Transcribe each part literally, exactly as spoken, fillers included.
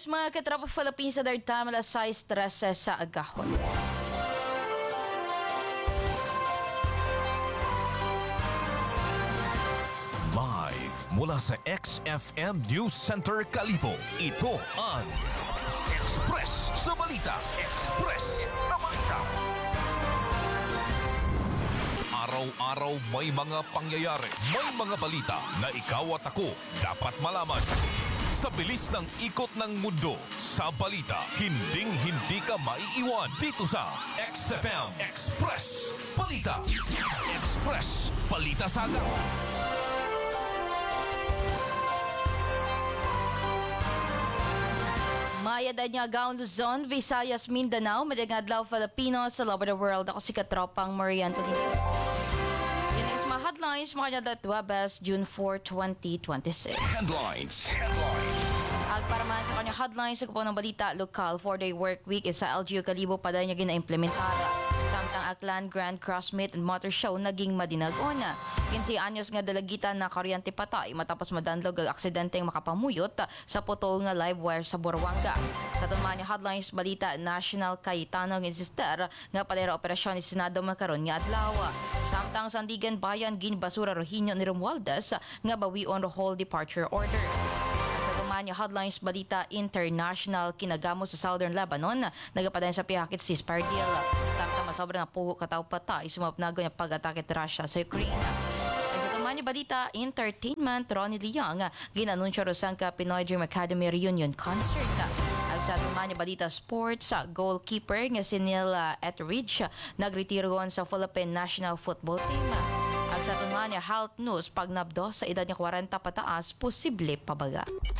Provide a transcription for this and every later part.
Yes, mga katrapo Philippines na time alas sais trese sa agahon. Live mula sa X F M News Center Kalibo, ito ang Express sa Balita. Express sa Balita. Araw-araw may mga pangyayari, may mga balita na ikaw at ako dapat malaman. Sa bilis ng ikot ng mundo, sa balita, hinding-hindi ka maiiwan dito sa X F M Express Balita. Express Balita Saga. Maya da niya Gaon Luzon, Visayas, Mindanao, Madagadlaw, Filipinos, all over the world. Ako si Katropang Marie Antonino. Yan ang mga headlines, mga kanyada Tuwabes, June fourth, twenty twenty-six. Headlines. Headlines. Agparaman sa kanyang headlines sa kupong ng balita, lokal, four-day work week isa L G U Kalibo pa dahil niya gina-implementada. Samtang Aklan Grand Crossmeet and Motor Show naging madinag-una. Kinsi anyos nga dalagitan na kuryente patay matapos madanlog ang aksidenteng makapamuyot sa puto nga live wire sa Burawanga. Sa tunman niya headlines balita, National Cayetano ng Insister nga palera operasyon ni Senado makaron nga adlaw. Samtang Sandigan Bayan ginbasura Rohinyo ni Romualdez nga bawion whole departure order. Manya headlines balita international kinagamo sa Southern Lebanon nagapadayon sa pihakit ceasefire deal. Samtang masobra na pugo kataw patay sumapnago niya pag-atake ni Russia sa Ukraine. Ay sa tumanya balita entertainment, Ronnie Leong ginanunsyo rosang ka Pinoy Dream Academy reunion concert. At sa tumanya balita sports, goalkeeper nga si Neil Etheridge nagretiro sa Philippine National Football Team. At sa tumanya health news, pagnabdo sa edad niya forty pataas, posible pabaga.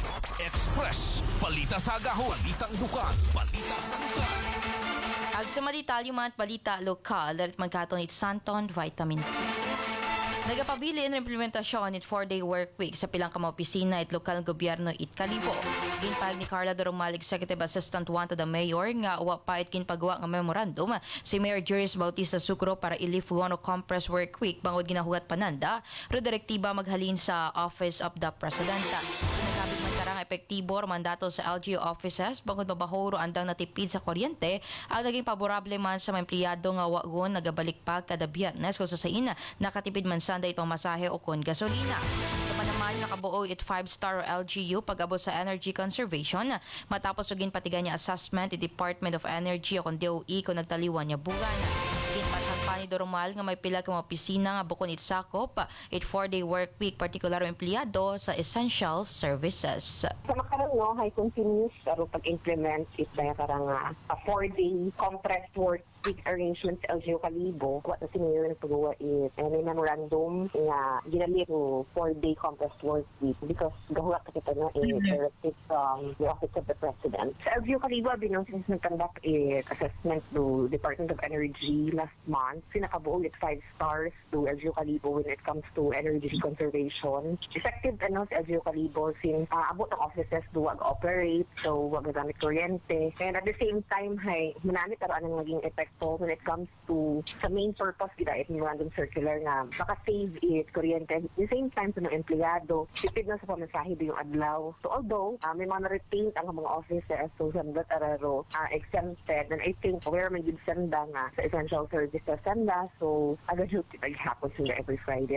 Express Balita sa Agahon. Balitang dukan. Balita sa lugar. Ag sa maditalyo balita lokal, dalit magkaton it Santon Vitamin C. Nagapabili ng implementasyon it four-day work week sa pilang kama opisina it lokal gobyerno it Kalibo. Ginpag ni Carla Doromal, Executive Assistant one to the Mayor, nga wapait kinpagawa ng memorandum si Mayor Juris Bautista Sucro para i-lift one compress work week bangod ginahugat pananda, ro direktiba maghalin sa Office of the President. Sinagabig man karang epektibo mandato sa L G U offices bangod mabahuro andang natipid sa kuryente ang naging paborable man sa mga empleyado nga wagon nagabalik pa kada Biyernes kung sa saina nakatipid man sanday pamasahe o kon gasolina. Naman naman nakabuo it five-star L G U pag-abot sa energy conservation matapos ugin patigan niya assessment i Department of Energy o kon D O E kung nagtaliwan niya bugan. Ginpatag pa ni Doromal nga may pila ka mga opisina nga bukon it sakop it four-day work week partikular empleyado sa essential services. Sa makaroon, no, hay continuous pero pag-implement it dahil karang uh, a four-day compressed work week arrangement sa L G U Kalibo. What na senior na pagawa is uh, may memorandum nga ginali ko four-day compressed work week because gahulat na kita na eh, directive from the Office of the President. Sa L G U Kalibo, binong since nag-conduct eh, assessment to Department of Energy last month, sinakabuo it five stars to L G U Kalibo when it comes to energy conservation. Effective ano sa L G U Kalibo since uh, abot ng offices do wag-operate, so wag nagamit kuryente. And at the same time, hay, manamit karoon ang naging epekto when it comes to sa main purpose kita it memorandum circular na baka-save it kuryente. At the same time, sa mga empleyado, tipid na sa pamasahe do yung adlaw. So although, uh, may mga na-retain ang mga offices, so sandat araro uh, exempted, and I think where may good senda nga sa essential services senda, so agad yung tipaghapon sila every Friday.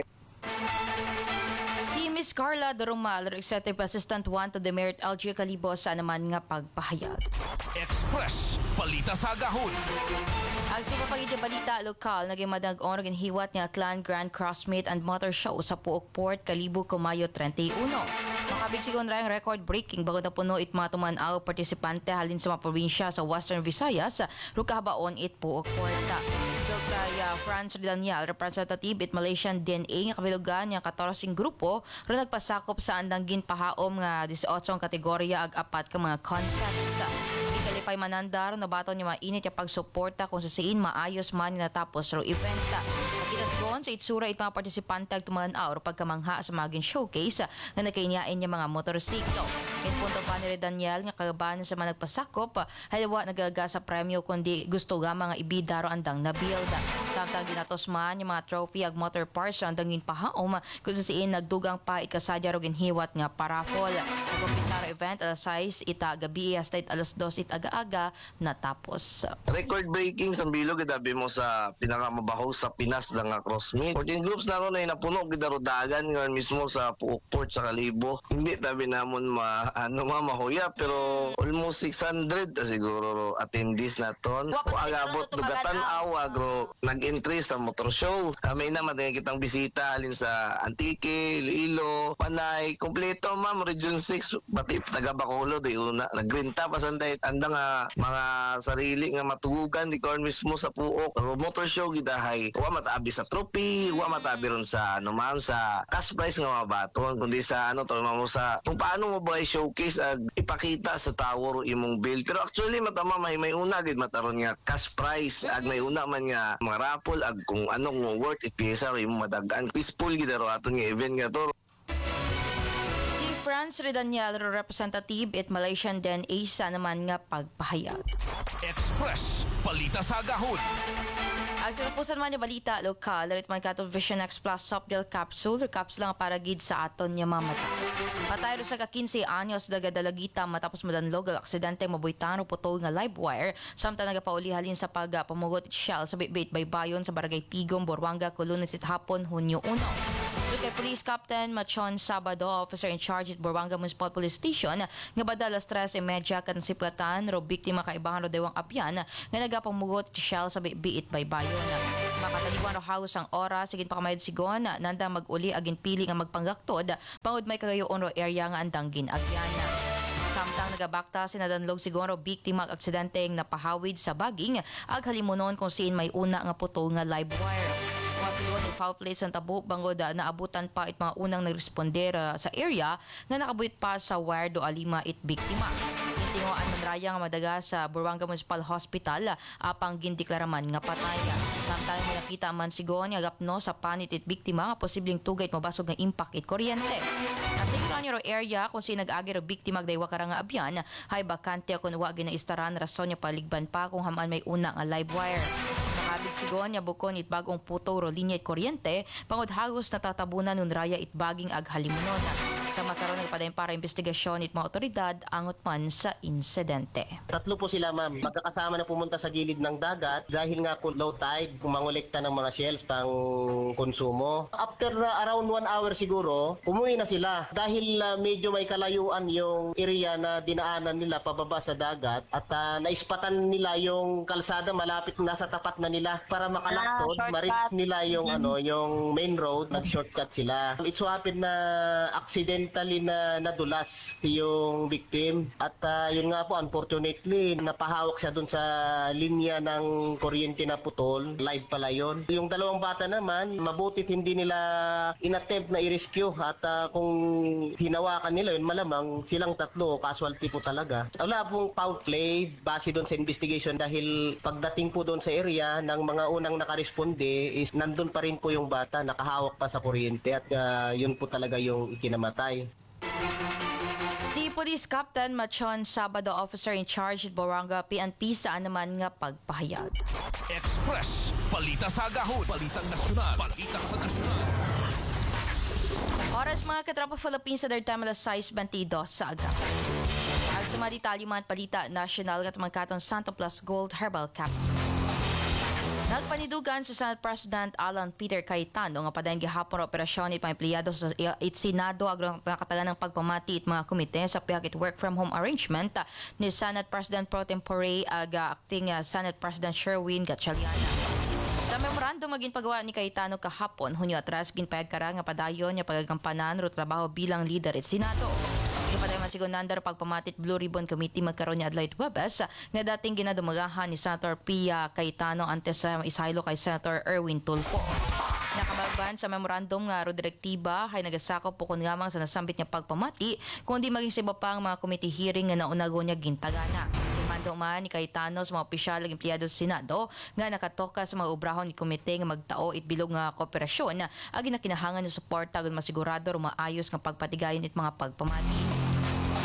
Si Miss Carla Doromal, Executive Assistant one to the Mayor L G U Kalibo sa naman nga pagpahayag. Express Balita sa Agahon. Ang sipapagidya balita lokal, naging madag-on rin hiwat nga Clan Grand Crossmeet and Motor Show sa Puok Port, Kalibo, Kumayo, thirty-one. Makabigsigon rin record-breaking bago na puno it matumanaw partisipante halin sa mga probinsya sa Western Visayas, rukahabaon it Puok Port. Kay uh, Franz Daniel, representative it Malaysian D N A nga kabilugan nga fourteen grupo ro nagpasakop sa andang ginpahaom nga eighteen kategorya ag apat ka mga concepts. Ikalipay manandar na baton niya mainit yung pagsuporta kung sa siin maayos man natapos ro event. Kinasgon sa itsura it mga partisipante ag tumanaw ro pagkamangha sa maging showcase nga nakainyain niya mga motorsiklo. In punto pa ni Daniel nga kagabahan sa mga nagpasakop, halawa nagaga sa premyo kundi gusto nga mga ibida ro andang nabilda. Samtang ginatos man yung mga trophy ag motor parts ang dangin pahaom kung sa siin nagdugang pa ikasadya ro ginhiwat nga parapol. Nag-umpisa ra event alas sais ita gabi hasta it alas dos it aga-aga natapos. Record breaking sa bilog gidabi mo sa pinakamabaho sa Pinas lang nga crossmeet. fourteen groups na ron ay napuno gidaro dagan nga mismo sa Puok Port sa Kalibo. Hindi tabi namon ma ano ma mahuya pero almost six hundred ta siguro ro attendees na ton. O agabot dugatan awa gro nag-entry sa motor show. Kami na madali kitang bisita alin sa Antique, Iloilo, Panay, kompleto ma'am Region six pati taga Bacolod di una nagrenta pa sanday anda nga mga sarili nga matugugan di kon mismo sa Puok. Pero motor show gidahay wa matabi sa trophy, wa matabi ron sa ano ma'am sa cash prize nga mga baton kundi sa ano tol mo sa kung paano mo ba i-showcase ag ipakita sa tower imong build. Pero actually matama may may una gid mataron nga cash prize ag may una man nga mga raffle ag kung anong worth it piyesa ro imong madagan peaceful gid ro aton nga event nga to. Si France Redaniel representative at Malaysian din Asa naman nga pagpahayag. Express Balita sa Agahon. Ang sinapusan man yung balita lokal, darit man katong Vision X Plus Softgel Capsule, caps lang para gid sa aton niya mamata. Patay ro sa ka fifteen anyos dagadalagita matapos madanlog ang aksidente mabuitan o putol nga live wire samtang nagapaulihalin sa pagpamugot shell sa bitbit baybayon sa Barangay Tigom, Buruanga, Colunes it hapon Hunyo one. Kay Police Captain Machon Sabado, officer in charge at Buruanga Municipal Police Station, nga badalas tres e medya kan siplatan ro biktima kaibahan ro dewang apyan nga nagapamugot shell sa biit baybayon. Makataliwan ro halos ang oras sigin pa kamayad sigon nanda maguli agin pili nga magpanggaktod pangud may kagayoon ro area nga andang ginagyan. Samtang nagabakta sinadanlog siguro biktima ag aksidente nga napahawid sa baging ag halimunon kung siin may una nga putol nga live wire. Siguro ng foul plate sa tabo bangod na naabutan pa it mga unang nagresponder uh, sa area nga nakabuit pa sa wire do alima it biktima. Tingoan man raya nga madaga sa Buruanga Municipal Hospital uh, apang gindeklaraman nga patay. Samtang may nakita man sigon nga gapno sa panit it biktima nga posibleng tugay mabasog nga impact it kuryente. Nasiguran niyo area kung si nag-agi ro biktima gdaywa kara nga abyan hay bakante kun wa ginaistaran rason niya paligban pa kung haman may una nga live wire. Nakabig sigon niya bukon it bagong puto ro linya it kuryente pangod hagos natatabunan nun raya it baging ag halimunon. Sa makaroon ng padayon para investigasyon it mga otoridad angot man sa insidente. Tatlo po sila ma'am. Magkakasama na pumunta sa gilid ng dagat dahil nga po low tide, kumangolekta ng mga shells pang konsumo. After uh, around one hour siguro, umuwi na sila dahil uh, medyo may kalayuan yung area na dinaanan nila pababa sa dagat at uh, naispatan nila yung kalsada malapit nasa tapat na nila para makalaktod, ah, ma-reach nila yung mm-hmm. ano yung main road, nag-shortcut sila. It so happened na accident tali na nadulas yung victim at uh, yun nga po unfortunately napahawak siya dun sa linya ng kuryente na putol, live pala yun. Yung dalawang bata naman mabutit hindi nila inattempt na i-rescue at uh, kung hinawakan nila yun malamang silang tatlo casualty po talaga. Wala pong foul play base doon sa investigation dahil pagdating po doon sa area ng mga unang nakaresponde is nandun pa rin po yung bata nakahawak pa sa kuryente at uh, yun po talaga yung ikinamatay. Si Police Captain Machon Sabado, officer in charge at Buruanga P N P saan naman nga pagpahayag. Express Balita sa Agahon. Balitang nasyonal. Balita sa nasyonal. Oras mga katropa Philippines sa time alas sais twenty-two sa aga. Ang sa mga detalye man palita national at magkatong Santo Plus Gold Herbal Capsule. Nagpanidugan sa Senate President Alan Peter Cayetano nga padayon gihapon ang operasyon it mga empleyado sa it Senado agro nakatagan ng pagpamati it mga komite sa pihak it work from home arrangement ni Senate President Pro Tempore ag acting uh, Senate President Sherwin Gatchaliana. Sa memorandum maging pagawa ni Cayetano kahapon hunyo atras ginpayag kara nga padayon niya pagagampanan ro trabaho bilang leader it Senado. Ipadayon man sigon nandar pagpamatit Blue Ribbon Committee magkaroon ni adlaw Webes nga dating ginadumagahan ni Senator Pia Cayetano antes sa isaylo kay Senator Erwin Tulfo. Nakabagban sa memorandum nga ro direktiba hay nagasakop po kun ngamang sa nasambit nga pagpamati kundi maging sa iba pang mga committee hearing nga naunago niya gintagana. Mando man ni Cayetano sa mga opisyal ag empleyado sa Senado nga nakatoka sa mga obrahon ni komite nga magtao it bilog nga kooperasyon ag ginakinahangan ni suporta agon masigurado ro maayos nga pagpatigayon it mga pagpamati.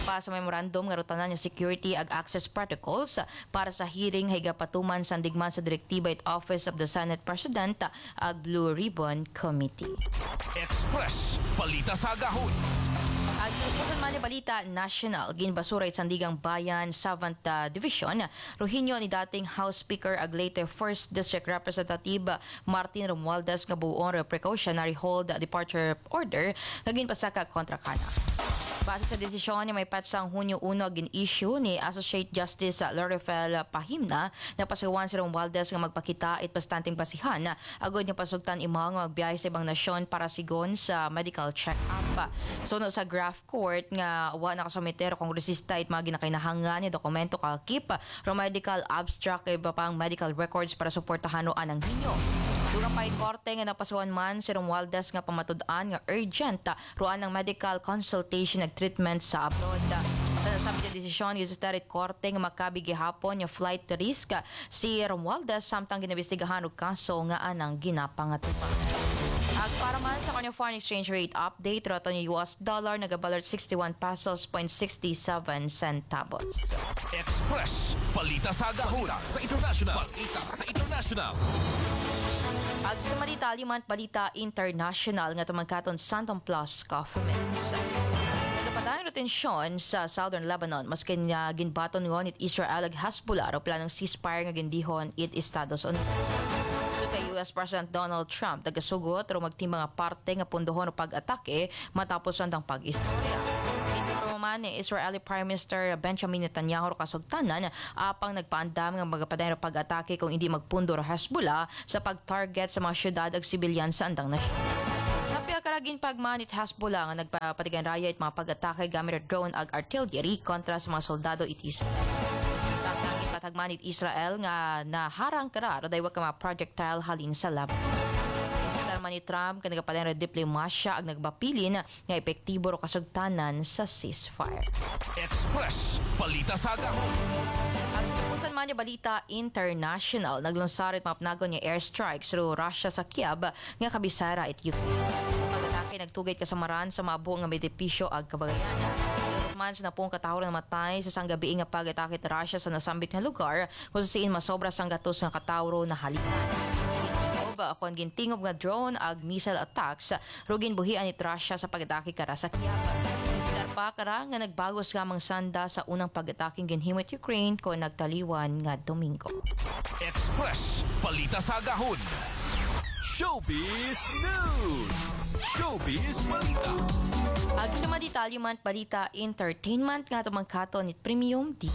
pa sa memorandum nga rutanan niya security ag access protocols para sa hearing higapatuman sa digman sa direktiba at Office of the Senate President ag Blue Ribbon Committee. Express, balita sa agahon. Ang susunod man ni Balita National, ginbasura it Sandigang Bayan, Savant uh, Division, Rohinyo ni dating House Speaker ag later first District Representative Martin Romualdez nga buong precautionary hold departure order nga ginpasaka kontra kana. Base sa desisyon ni may patsang Hunyo uno gin-issue ni Associate Justice Lorifel Pahimna na pasigawan si Romualdez nga magpakita it bastanteng basihan agod niya pasugtan imaw nga magbiyahe sa ibang nasyon para sigon sa medical check-up. Suno sa Graph Court nga wa nakasumiter kung resista it mga ginakainahangan ni dokumento kalkip ro medical abstract kay iba pang medical records para suportahan no anang hinyo. Dugang pa korte nga napasuan man si Romualdez nga pamatud-an nga urgent ruan ng medical consultation ag treatment sa abroad. Sa nasabi na desisyon, yusistarit korte nga makabi gihapon yung flight risk si Romualdez samtang ginabistigahan og kaso nga anang ginapangatupa. Ag para man sa kanyang foreign exchange rate update, rato niya U S dollar nagabalot sixty-one pesos point sixty-seven centavos. Express, balita sa agahon. Sa international. Balita sa international. Ag sa Malita, Limant Balita International nga tumangkaton Santom Plus Governments. Nagapatayang retensyon sa Southern Lebanon maski niya ginbaton ngon it Israel ag Hezbollah o planong ceasefire nga gindihon it Estados Unidos. So kay U S President Donald Trump nagasugot o magtimbang nga parte nga pundohon o pag-atake matapos andang pag-istorya. Man ni Israeli Prime Minister Benjamin Netanyahu kasugtanan apang nagpaandam nga magapadayong pag-atake kung hindi magpundo ra Hezbollah sa pag-target sa mga syudad ag sibilyan sa andang nasyon. Napiakaragin pagmanit Hezbollah nga nagpapatigan raya it mga pag-atake gamit drone ag artillery kontra sa mga soldado it Israel. Samtang ipatagmanit Israel nga naharang karar daywa ka mga projectile halin sa Lebanon. Man ni Trump ka nagapadayon na diplomasya ag nagbapilin nga epektibo ro kasugtanan sa ceasefire. Express, balita sa agahon. Ang tapusan man niya Balita International, naglansarit mapnagon niya airstrikes ro Russia sa Kiev nga kabisara it Ukraine. Pag-atake nagtugay kasamaran sa mabuong nga benepisyo ag kabagayan. Man sa napong katawhan na matay sa sanggabi nga pag-atake sa Russia sa nasambit nga lugar kung sa siin masobra sang gatos nga katawro na halikan. Akong gintingob nga drone ag missile attacks rugin buhian ni Russia sa pag-atake kara sa Kiev. Mister pa kara nga nagbagos gamang sanda sa unang pag-atake ginhimot Ukraine ko nagtaliwan nga Domingo. Express, balita sa agahon. Showbiz News. Showbiz Balita. Ag sa maditalymant Balita Entertainment nga tumangkaton ni Premium D.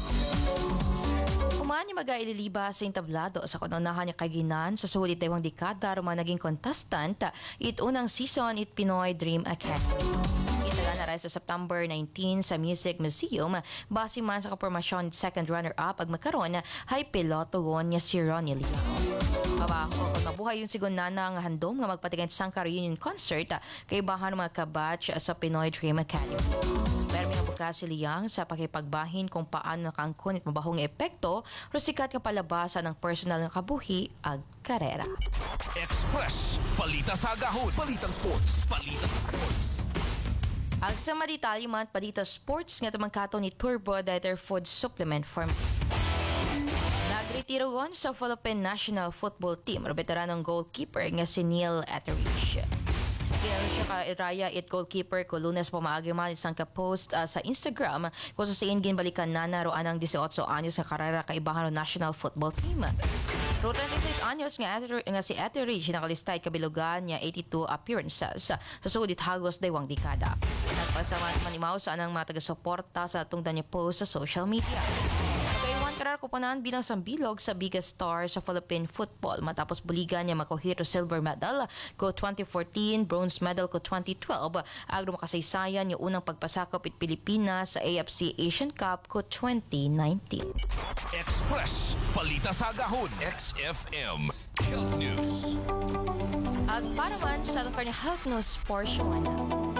Kumaan niya mag-aililiba sa intablado sa kanunahan niya kaginan sa sulit daywang dekada ruman naging contestant it unang season it Pinoy Dream Academy. Itaga na rin sa September nineteenth sa Music Museum base man sa kapormasyon it second runner-up ag magkaroon hay piloto niya si Ronnie Leao. Mabaho kung mabuhay yung sigon na nga handom nga magpatigay sa Sangka Reunion Concert kay bahan mga kabatch sa Pinoy Dream Academy. Pero may nabukas si Liang sa pakipagbahin kung paano nakaangkon at mabahong epekto o sikat nga palabasan ng personal nga kabuhi ag karera. Express, balita sa agahon. Balitang sports, balita sa sports. Ag sa maditaliman, balita sports nga tumangkato ni Turbo Dieter Food Supplement Formula. Nagretiro gon sa Philippine National Football Team o veteranong goalkeeper nga si Neil Etheridge. Kinano siya ka Raya it goalkeeper ko Lunes pumaagi man isang ka-post uh, sa Instagram kung sa siin ginbalikan na naroan ang eighteen anyos nga karera kaibahan ng National Football Team. Ro twenty-six anyos nga, Ether, nga si Etheridge nakalistay kabilugan niya eighty-two appearances sa sulit hagos daywang dekada. Nagpasama man ni Mao sa anang mga taga-suporta sa tungdan niya post sa social media. Karar kupanan bilang sambilog sa biggest star sa Philippine football matapos buligan niya makuhit o silver medal ko twenty fourteen, bronze medal ko twenty twelve, agro makasaysayan yung unang pagpasakop it Pilipinas sa A F C Asian Cup ko twenty nineteen. Express, balita sa agahon. X F M Health News. Ag para man sa lugar ni Health News portion.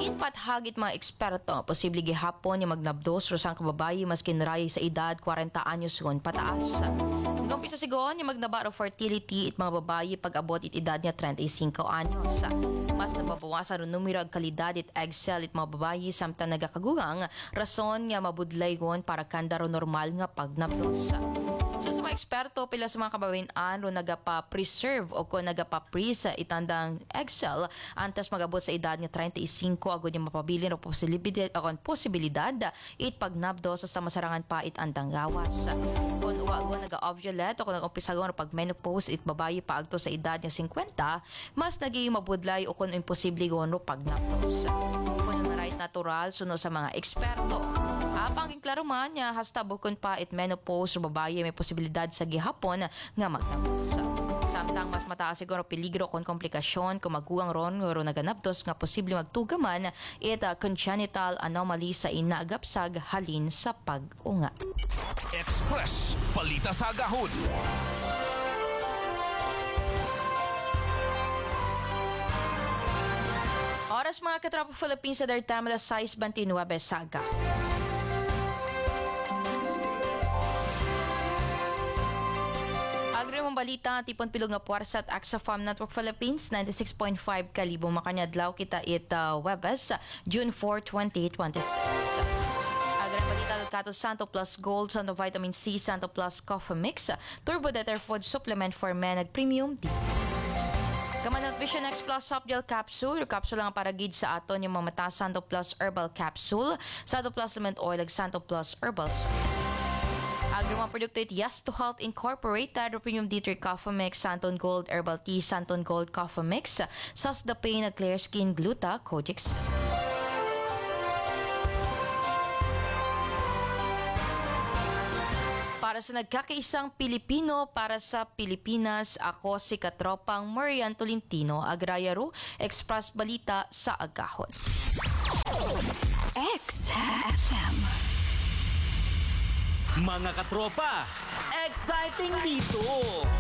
Ginpat hagit mga eksperto, posible gihapon yung magnabdos rusang kababayi maskin ray sa edad forty anyos ngon pataas. Nagkumpisa sigon yung magnabaro fertility it mga babayi pag-abot it edad niya thirty-five anyos. Mas nababawasan ron numero ag kalidad it egg cell it mga babayi samtang nagakagugang rason nga mabudlay gon para kandaro normal nga pagnabdos. So sa mga eksperto, pila sa mga kababayan ro nagapa-preserve o kung nagapa-freeze sa itandang egg cell antas magabot sa edad niya thirty-five agud yung mapabilin o posibilidad o posibilidad it pagnabdo sa masarangan pa it andang gawas. Kung uwago naga-ovulate o kung nag-umpisagon o pag menopause it babayi pa agto sa edad niya fifty, mas naging mabudlay o kung imposible gono pagnabdos. Kung yung right natural suno sa mga eksperto. Apang klaro man niya hasta bukon pa it menopause o babayi may posibilidad sa gihapon nga magnabdos. Samtang mas mataas siguro peligro kon komplikasyon kung magugang ron ngoro naganapdos nga posible magtugaman it uh, congenital anomaly sa inaagapsag halin sa pag-unga. Express, balita sa agahon. Oras mga katropa Philippines sa their time alas sais twenty-nine saga. Agri mong balita, tipon pilog nga puwersa at Axa Farm Network Philippines, ninety-six point five kalibo makanyadlaw kita it uh, Webes, June fourth, twenty twenty-six. Agri balita, Kato Santo Plus Gold, Santo Vitamin C, Santo Plus Coffee Mix, Turbo Deter Food Supplement for Men at Premium D. Kamanat Vision X Plus Soft Gel Capsule, capsule lang para gid sa aton yung mamata Santo Plus Herbal Capsule, Santo Plus Cement Oil, ag Santo Plus Herbal Soap. Agri mga produkto it Yes to Health Incorporated, Premium D three Coffee Mix, Santon Gold Herbal Tea, Santon Gold Coffee Mix, Sus the Pain at Clear Skin Gluta, Kojic. Para sa nagkakaisang Pilipino, para sa Pilipinas, ako si Katropang Marian Tolentino, Agraya Ru, Express Balita sa Agahon. X F M. Mga katropa, exciting dito!